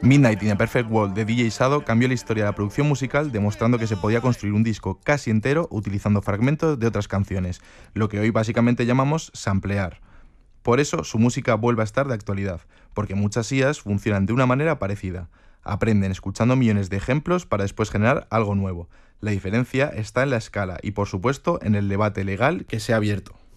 Midnight in a Perfect World de DJ Shadow cambió la historia de la producción musical, demostrando que se podía construir un disco casi entero utilizando fragmentos de otras canciones, lo que hoy básicamente llamamos samplear. Por eso su música vuelve a estar de actualidad, porque muchas IAs funcionan de una manera parecida. Aprenden escuchando millones de ejemplos para después generar algo nuevo. La diferencia está en la escala y, por supuesto, en el debate legal que se ha abierto.